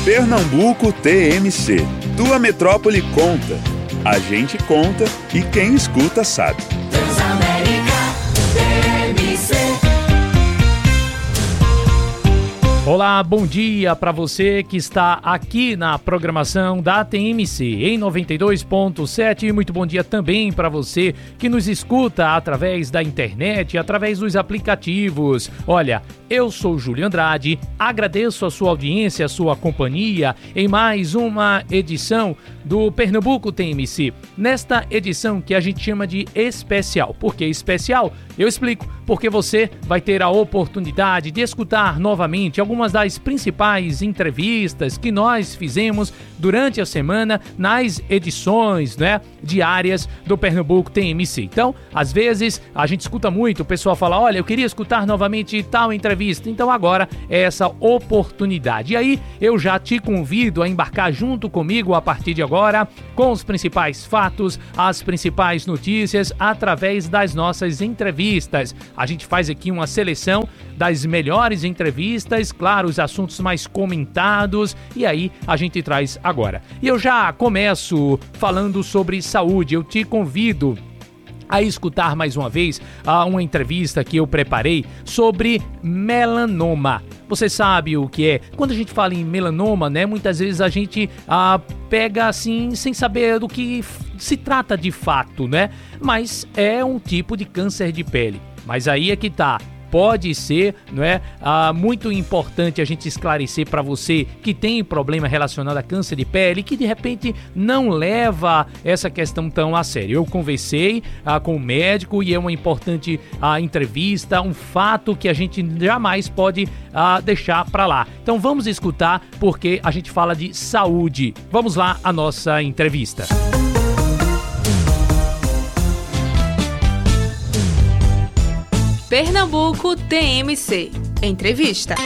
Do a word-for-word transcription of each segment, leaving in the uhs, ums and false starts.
Pernambuco T M C. Tua metrópole conta. A gente conta e quem escuta sabe. Transamérica T M C. Olá, bom dia para você que está aqui na programação da T M C em noventa e dois ponto sete. Muito bom dia também para você que nos escuta através da internet, através dos aplicativos. Olha, eu sou Júlio Andrade, agradeço a sua audiência, a sua companhia em mais uma edição do Pernambuco T M C. Nesta edição que a gente chama de especial. Por que especial? Eu explico. Porque você vai ter a oportunidade de escutar novamente algumas das principais entrevistas que nós fizemos durante a semana nas edições, né, diárias do Pernambuco T M C. Então, às vezes, a gente escuta muito, o pessoal fala, olha, eu queria escutar novamente tal entrevista. Então, agora é essa oportunidade. E aí, eu já te convido a embarcar junto comigo a partir de agora com os principais fatos, as principais notícias, através das nossas entrevistas. A gente faz aqui uma seleção das melhores entrevistas, claro, os assuntos mais comentados, e aí a gente traz agora. E eu já começo falando sobre saúde. Eu te convido a escutar mais uma vez uh, uma entrevista que eu preparei sobre melanoma. Você sabe o que é? Quando a gente fala em melanoma, né, muitas vezes a gente uh, pega assim, sem saber do que f- se trata de fato, né? Mas é um tipo de câncer de pele. Mas aí é que tá. Pode ser, não é, ah, muito importante a gente esclarecer para você que tem problema relacionado a câncer de pele, que de repente não leva essa questão tão a sério. Eu conversei ah, com o médico e é uma importante ah, entrevista, um fato que a gente jamais pode ah, deixar para lá. Então vamos escutar, porque a gente fala de saúde. Vamos lá a nossa entrevista. Pernambuco T M C. Entrevista.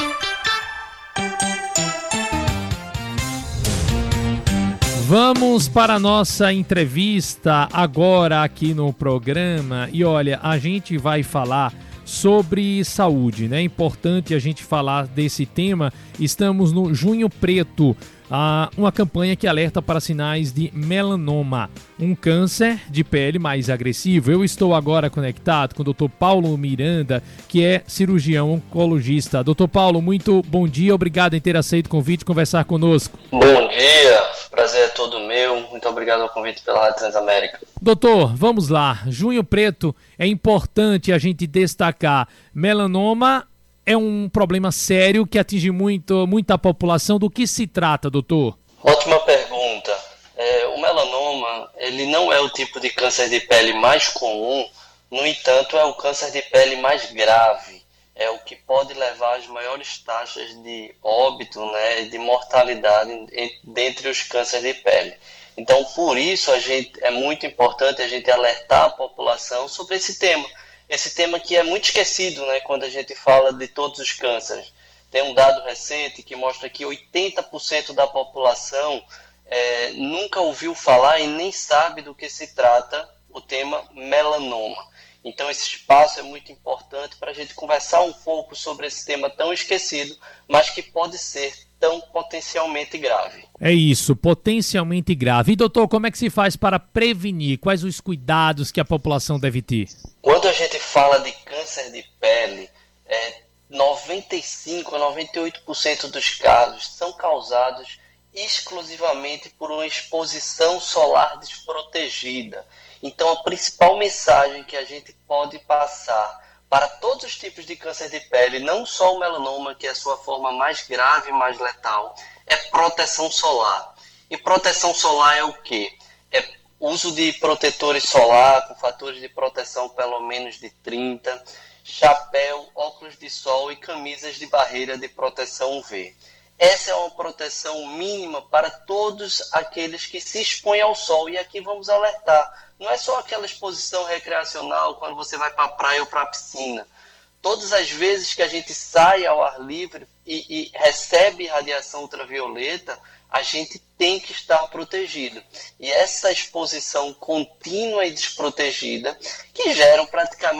Vamos para a nossa entrevista agora aqui no programa. E olha, a gente vai falar sobre saúde, né? É importante a gente falar desse tema. Estamos no Junho Preto, ah, uma campanha que alerta para sinais de melanoma, um câncer de pele mais agressivo. Eu estou agora conectado com o doutor Paulo Miranda, que é cirurgião oncologista. doutor Paulo, muito bom dia, obrigado em ter aceito o convite e conversar conosco. Bom dia, prazer é todo meu, muito obrigado ao convite pela Rádio Transamérica. Doutor, vamos lá, Junho Preto, é importante a gente destacar, melanoma é um problema sério que atinge muito, muita população. Do que se trata, doutor? Ótima pergunta. É, o melanoma, ele não é o tipo de câncer de pele mais comum, no entanto, é o câncer de pele mais grave. É o que pode levar às maiores taxas de óbito, né, de mortalidade dentre os cânceres de pele. Então, por isso, a gente, é muito importante a gente alertar a população sobre esse tema. Esse tema que é muito esquecido, né, quando a gente fala de todos os cânceres. Tem um dado recente que mostra que oitenta por cento da população é, nunca ouviu falar e nem sabe do que se trata o tema melanoma. Então esse espaço é muito importante para a gente conversar um pouco sobre esse tema tão esquecido, mas que pode ser tão potencialmente grave. É isso, potencialmente grave. E doutor, como é que se faz para prevenir? Quais os cuidados que a população deve ter? Quando a gente fala de câncer de pele, é, noventa e cinco a noventa e oito por cento dos casos são causados exclusivamente por uma exposição solar desprotegida. Então a principal mensagem que a gente pode passar para todos os tipos de câncer de pele, não só o melanoma, que é a sua forma mais grave e mais letal, é proteção solar. E proteção solar é o quê? É uso de protetores solar com fatores de proteção pelo menos de trinta, chapéu, óculos de sol e camisas de barreira de proteção U V. Essa é uma proteção mínima para todos aqueles que se expõem ao sol. E aqui vamos alertar, não é só aquela exposição recreacional quando você vai para a praia ou para a piscina. Todas as vezes que a gente sai ao ar livre e, e recebe radiação ultravioleta, a gente tem que estar protegido. E essa exposição contínua e desprotegida, que geram praticamente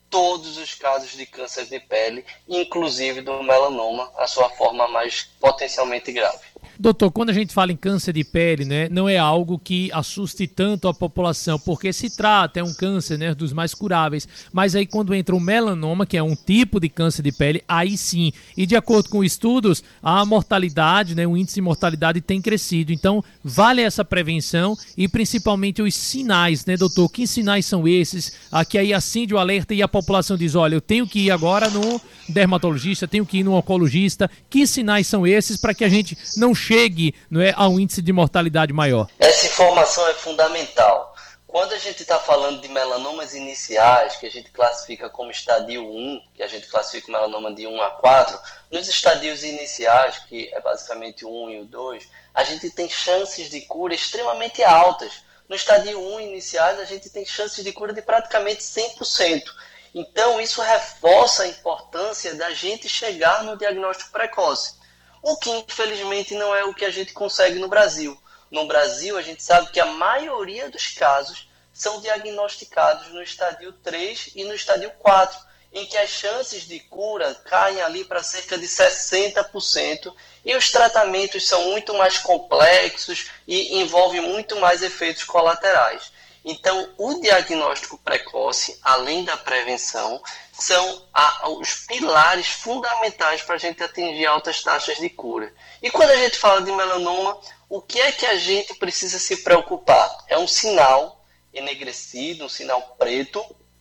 todos os casos de câncer de pele, inclusive do melanoma, a sua forma mais potencialmente grave. Doutor, quando a gente fala em câncer de pele, né, não é algo que assuste tanto a população, porque se trata, é um câncer, né, dos mais curáveis, mas aí quando entra o melanoma, que é um tipo de câncer de pele, aí sim, e de acordo com estudos, a mortalidade, né, o índice de mortalidade tem crescido, então vale essa prevenção e principalmente os sinais, né, doutor, que sinais são esses, aqui aí acende o alerta e a população diz, olha, eu tenho que ir agora no dermatologista, tenho que ir no oncologista, que sinais são esses para que a gente não chegue, não é, a um índice de mortalidade maior? Essa informação é fundamental. Quando a gente está falando de melanomas iniciais, que a gente classifica como estadio um, que a gente classifica o melanoma de um a quatro, nos estadios iniciais, que é basicamente o um e o dois, a gente tem chances de cura extremamente altas. No estadio um iniciais, a gente tem chances de cura de praticamente cem por cento. Então, isso reforça a importância da gente chegar no diagnóstico precoce. O que, infelizmente, não é o que a gente consegue no Brasil. No Brasil, a gente sabe que a maioria dos casos são diagnosticados no estadio três e no estadio quatro, em que as chances de cura caem ali para cerca de sessenta por cento e os tratamentos são muito mais complexos e envolvem muito mais efeitos colaterais. Então, o diagnóstico precoce, além da prevenção, são a, os pilares fundamentais para a gente atingir altas taxas de cura. E quando a gente fala de melanoma, o que é que a gente precisa se preocupar? É um sinal enegrecido, um sinal preto,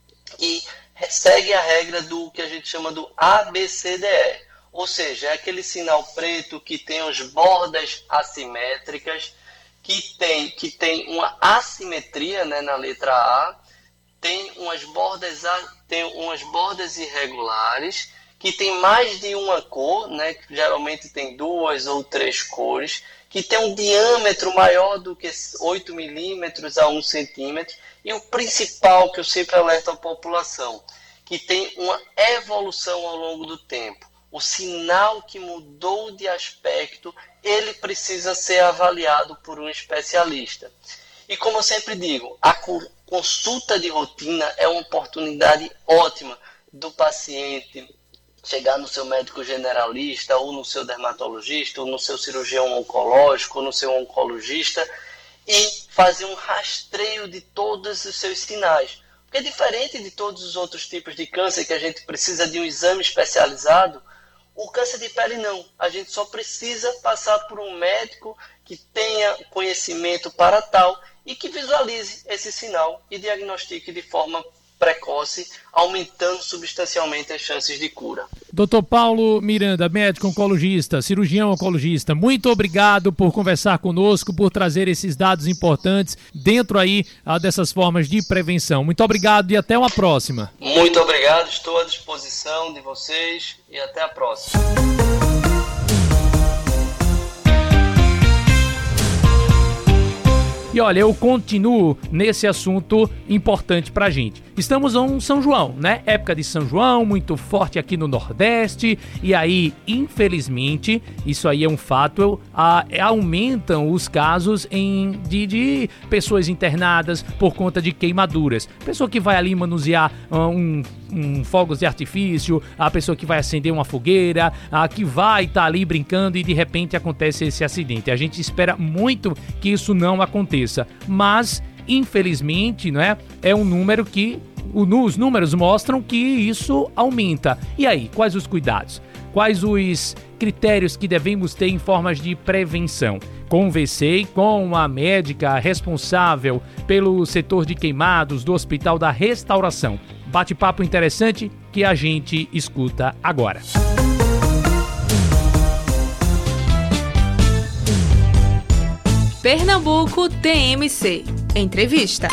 e segue a regra do que a gente chama do A B C D E. Ou seja, é aquele sinal preto que tem as bordas assimétricas, que tem, que tem uma assimetria, né, na letra A, tem umas bordas, tem umas bordas irregulares, que tem mais de uma cor, né, que geralmente tem duas ou três cores, que tem um diâmetro maior do que oito milímetros a um centímetro, e o principal que eu sempre alerto à população, que tem uma evolução ao longo do tempo. O sinal que mudou de aspecto, ele precisa ser avaliado por um especialista. E como eu sempre digo, a consulta de rotina é uma oportunidade ótima do paciente chegar no seu médico generalista, ou no seu dermatologista, ou no seu cirurgião oncológico, ou no seu oncologista, e fazer um rastreio de todos os seus sinais. Porque diferente de todos os outros tipos de câncer que a gente precisa de um exame especializado, o câncer de pele não. A gente só precisa passar por um médico que tenha conhecimento para tal e que visualize esse sinal e diagnostique de forma precoce, aumentando substancialmente as chances de cura. doutor Paulo Miranda, médico oncologista, cirurgião oncologista, muito obrigado por conversar conosco, por trazer esses dados importantes dentro aí ah, dessas formas de prevenção. Muito obrigado e até uma próxima. Muito obrigado, estou à disposição de vocês e até a próxima. E olha, eu continuo nesse assunto importante pra gente. Estamos em São João, né? Época de São João, muito forte aqui no Nordeste. E aí, infelizmente, isso aí é um fato, a, aumentam os casos em, de, de pessoas internadas por conta de queimaduras. Pessoa que vai ali manusear um, um fogos de artifício, a pessoa que vai acender uma fogueira, a que vai estar tá ali brincando e de repente acontece esse acidente. A gente espera muito que isso não aconteça. Mas, infelizmente, não é? É um número que os números mostram que isso aumenta. E aí, quais os cuidados? Quais os critérios que devemos ter em formas de prevenção? Conversei com a médica responsável pelo setor de queimados do Hospital da Restauração. Bate-papo interessante que a gente escuta agora. Pernambuco T M C. Entrevista.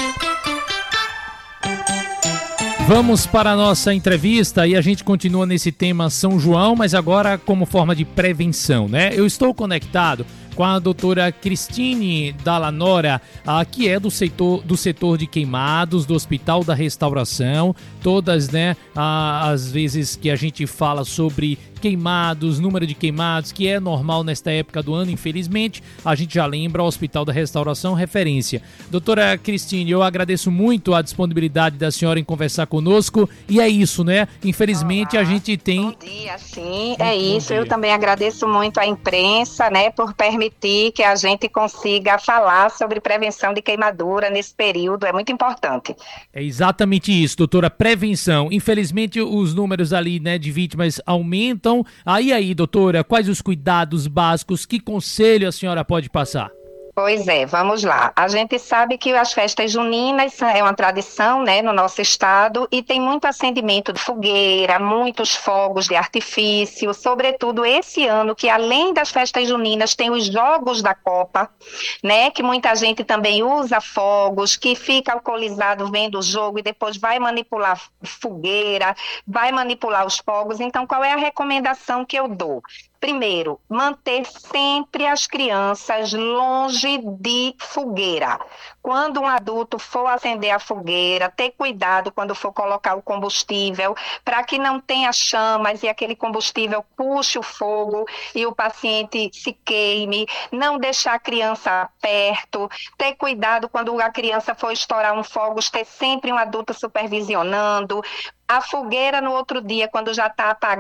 Vamos para a nossa entrevista e a gente continua nesse tema São João, mas agora como forma de prevenção, né? Eu estou conectado com a doutora Cristine Dallanora, ah, que é do setor, do setor de queimados do Hospital da Restauração. Todas, né, ah, as vezes que a gente fala sobre queimados, número de queimados, que é normal nesta época do ano, infelizmente, a gente já lembra o Hospital da Restauração, referência. Doutora Cristine, eu agradeço muito a disponibilidade da senhora em conversar conosco, e é isso, né? Infelizmente, Olá, a gente tem... Bom dia, sim, Muito é bom isso. dia. Eu também agradeço muito à imprensa, né, por permitir que a gente consiga falar sobre prevenção de queimadura nesse período, é muito importante. É exatamente isso, doutora, prevenção. Infelizmente, os números ali, né, de vítimas aumentam. Aí, aí, doutora, quais os cuidados básicos, que conselho a senhora pode passar? Pois é, vamos lá. A gente sabe que as festas juninas é uma tradição, né, no nosso estado, e tem muito acendimento de fogueira, muitos fogos de artifício, sobretudo esse ano, que além das festas juninas tem os jogos da Copa, né, que muita gente também usa fogos, que fica alcoolizado vendo o jogo e depois vai manipular fogueira, vai manipular os fogos. Então, qual é a recomendação que eu dou? Primeiro, manter sempre as crianças longe de fogueira. Quando um adulto for acender a fogueira, ter cuidado quando for colocar o combustível, para que não tenha chamas e aquele combustível puxe o fogo e o paciente se queime. Não deixar a criança perto. Ter cuidado quando a criança for estourar um fogo, ter sempre um adulto supervisionando. A fogueira no outro dia, quando já está apagada,